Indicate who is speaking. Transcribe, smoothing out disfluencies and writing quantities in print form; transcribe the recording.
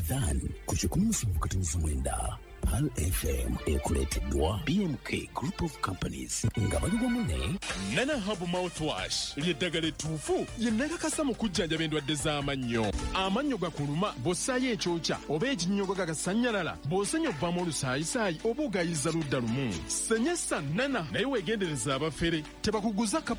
Speaker 1: Ramadan ku 17/9 Pal FM ekuleteddwa BMK Group of Companies nga bali wamu ne
Speaker 2: Nana Hub Mouthwash ly'eddagala ettuufu lye nnakakasa mu kujjanjaba endwadde z'amannyo. Amannyo gakuluma bw'ossaayo ekyokya oba ekinnyogo gagasanyalala bw'osenya obbamu olusaayisaayi oba ogayiza ludda lumu. Senyesa Nana naye weegendereza abafere tebakuguza